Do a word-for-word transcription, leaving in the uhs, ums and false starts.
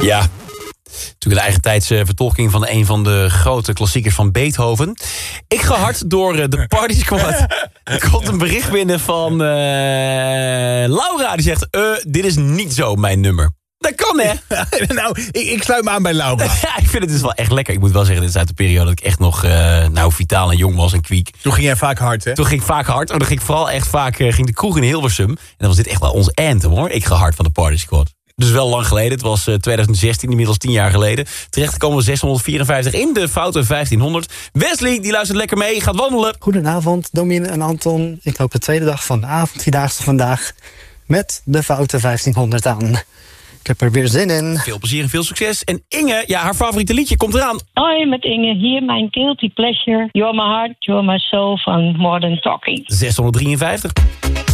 Ja, natuurlijk een eigentijdse vertolking van een van de grote klassiekers van Beethoven. Ik ga hard door uh, de Party Squad. Er komt een bericht binnen van uh, Laura. Die zegt, uh, dit is niet zo mijn nummer. Dat kan, hè? nou, ik, ik sluit me aan bij Laura. Ja, ik vind het dus wel echt lekker. Ik moet wel zeggen, dit is uit de periode dat ik echt nog uh, nou, vitaal en jong was en kwiek. Toen ging jij vaak hard, hè? Toen ging ik vaak hard. Maar dan ging ik vooral echt vaak uh, ging de kroeg in Hilversum. En dan was dit echt wel ons anthem, hoor. Ik ga hard van de Party Squad. Dus wel lang geleden. Het was uh, twintig zestien, inmiddels tien jaar geleden. Terecht komen we zeshonderdvierenvijftig in de foute vijftienhonderd. Wesley, die luistert lekker mee, gaat wandelen. Goedenavond, Domien en Anton. Ik loop de tweede dag van de avondvierdaagse vandaag met de foute vijftienhonderd aan. Ik heb er weer zin in. Veel plezier en veel succes. En Inge, ja, haar favoriete liedje komt eraan. Hoi, met Inge. Hier mijn guilty pleasure. You're my heart, you're my soul van Modern Talking. zeshonderddrieënvijftig.